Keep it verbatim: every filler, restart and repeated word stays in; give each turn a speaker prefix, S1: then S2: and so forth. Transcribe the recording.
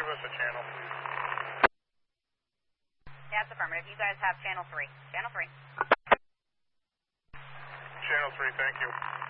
S1: give us a channel, please.
S2: That's affirmative. You guys have channel three. Channel three.
S1: Channel three, thank you.